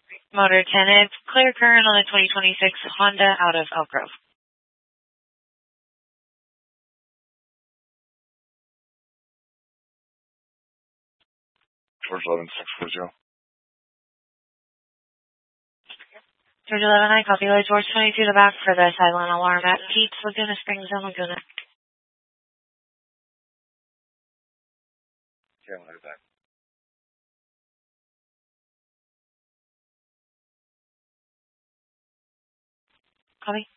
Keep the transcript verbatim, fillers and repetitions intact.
Motor ten, it's clear current on the twenty twenty-six Honda out of Elk Grove. George eleven six four zero. George eleven, I copy. Lloyd George twenty-two to back for the silent alarm at Pete's Laguna Springs and Laguna. Okay, I'll do that. Copy.